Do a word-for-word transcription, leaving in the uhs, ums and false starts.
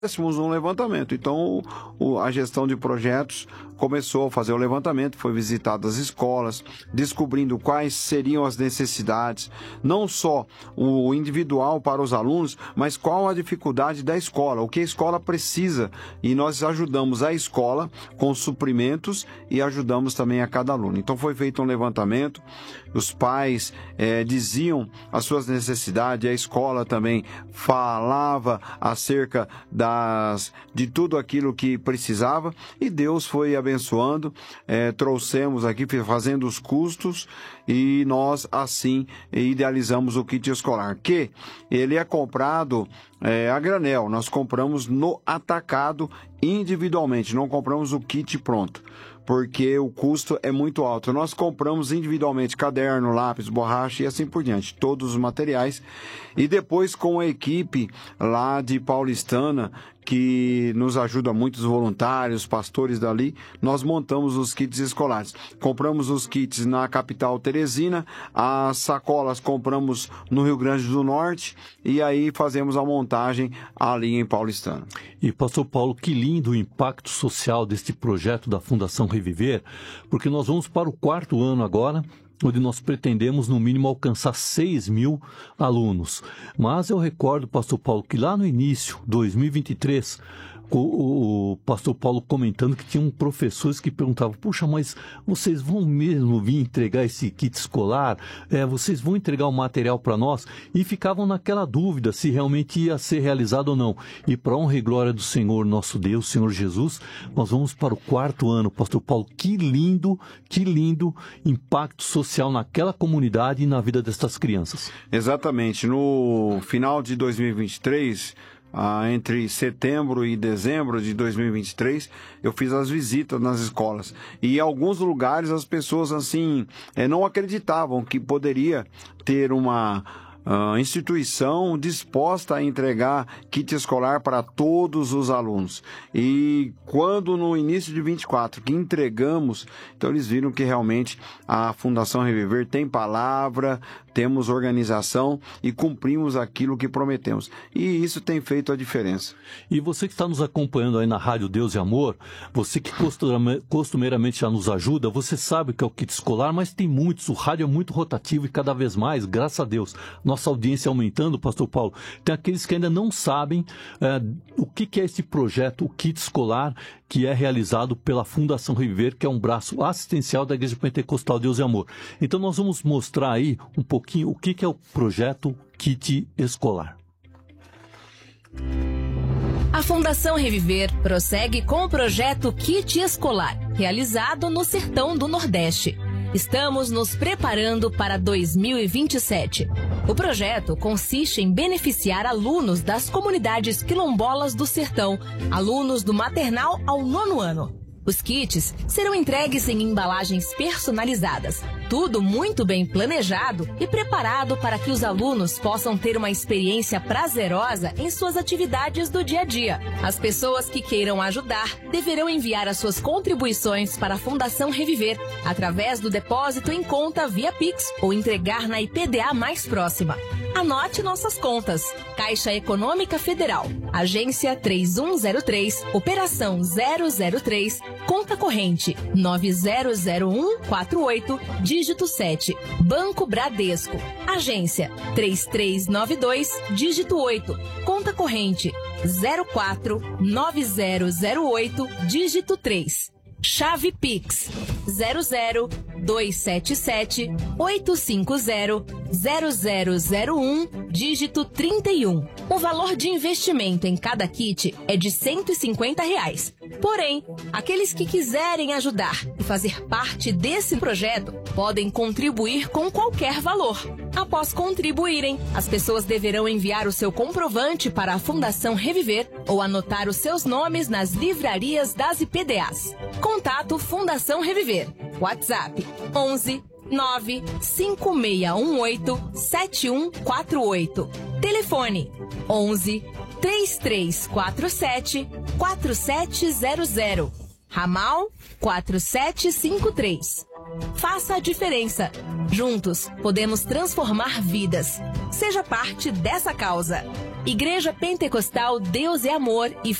fizéssemos um levantamento. Então, o, a gestão de projetos começou a fazer o levantamento, foi visitada as escolas, descobrindo quais seriam as necessidades, não só o individual para os alunos, mas qual a dificuldade da escola, o que a escola precisa. E nós ajudamos a escola com suprimentos e ajudamos também a cada aluno. Então, foi feito um levantamento, os pais eh, diziam as suas necessidades, a escola também falava acerca das, de tudo aquilo que precisava, e Deus foi abençoando, eh, trouxemos aqui, fazendo os custos, e nós assim idealizamos o kit escolar, que ele é comprado eh, a granel, nós compramos no atacado individualmente, não compramos o kit pronto, porque o custo é muito alto. Nós compramos individualmente caderno, lápis, borracha e assim por diante, todos os materiais, e depois com a equipe lá de Paulistana, que nos ajuda muitos voluntários, pastores dali, nós montamos os kits escolares. Compramos os kits na capital Teresina, as sacolas compramos no Rio Grande do Norte, e aí fazemos a montagem ali em Paulistana. E pastor Paulo, que lindo o impacto social deste projeto da Fundação Reviver, porque nós vamos para o quarto ano agora, onde nós pretendemos, no mínimo, alcançar seis mil alunos. Mas eu recordo, pastor Paulo, que lá no início, dois mil e vinte e três, o, o pastor Paulo comentando que tinham professores que perguntavam, puxa, mas vocês vão mesmo vir entregar esse kit escolar? É, vocês vão entregar o material para nós? E ficavam naquela dúvida se realmente ia ser realizado ou não. E para honra e glória do Senhor, nosso Deus, Senhor Jesus, nós vamos para o quarto ano, pastor Paulo. Que lindo, que lindo impacto social naquela comunidade e na vida destas crianças. Exatamente. No final de dois mil e vinte e três... Ah, entre setembro e dezembro de dois mil e vinte e três, eu fiz as visitas nas escolas. E em alguns lugares as pessoas assim eh, não acreditavam que poderia ter uma uh, instituição disposta a entregar kit escolar para todos os alunos. E quando no início de vinte e quatro que entregamos, então eles viram que realmente a Fundação Reviver tem palavra, temos organização e cumprimos aquilo que prometemos. E isso tem feito a diferença. E você que está nos acompanhando aí na Rádio Deus e Amor, você que costumeiramente já nos ajuda, você sabe que é o kit escolar, mas tem muitos, o rádio é muito rotativo e cada vez mais, graças a Deus, nossa audiência aumentando, pastor Paulo. Tem aqueles que ainda não sabem é, o que, que é esse projeto, o kit escolar, que é realizado pela Fundação Reviver, que é um braço assistencial da Igreja Pentecostal Deus e Amor. Então nós vamos mostrar aí um pouquinho o que, que é o projeto Kit Escolar. A Fundação Reviver prossegue com o projeto Kit Escolar, realizado no Sertão do Nordeste. Estamos nos preparando para dois mil e vinte e sete. O projeto consiste em beneficiar alunos das comunidades quilombolas do Sertão, alunos do maternal ao nono ano. Os kits serão entregues em embalagens personalizadas, tudo muito bem planejado e preparado para que os alunos possam ter uma experiência prazerosa em suas atividades do dia a dia. As pessoas que queiram ajudar deverão enviar as suas contribuições para a Fundação Reviver, através do depósito em conta via Pix ou entregar na I P D A mais próxima. Anote nossas contas. Caixa Econômica Federal, Agência três um zero três, Operação zero zero três, Conta Corrente nove zero zero um quatro oito, dígito sete. Banco Bradesco, Agência três três nove dois, dígito oito. Conta Corrente zero quatro nove zero zero oito, dígito três. Chave Pix zero zero dois sete sete oito cinco zero zero zero zero um, dígito trinta e um. O valor de investimento em cada kit é de cento e cinquenta reais. Porém, aqueles que quiserem ajudar e fazer parte desse projeto podem contribuir com qualquer valor. Após contribuírem, as pessoas deverão enviar o seu comprovante para a Fundação Reviver ou anotar os seus nomes nas livrarias das I P D As. Contato Fundação Reviver. WhatsApp onze nove cinco seis um oito sete um quatro oito. Telefone onze três três quatro sete quatro sete zero zero. Ramal quatro sete cinco três. Faça a diferença. Juntos podemos transformar vidas. Seja parte dessa causa. Igreja Pentecostal Deus é Amor e